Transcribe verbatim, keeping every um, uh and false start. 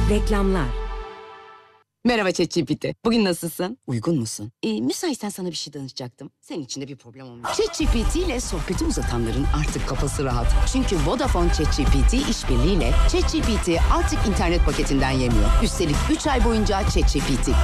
Reklamlar. Merhaba ChatGPT. Bugün nasılsın? Uygun musun? E, müsaitsen sana bir şey danışacaktım. Senin için de bir problem olmuş. ChatGPT ile sohbeti uzatanların artık kafası rahat. Çünkü Vodafone ChatGPT işbirliğiyle ChatGPT artık internet paketinden yemiyor. Üstelik üç ay boyunca ChatGPT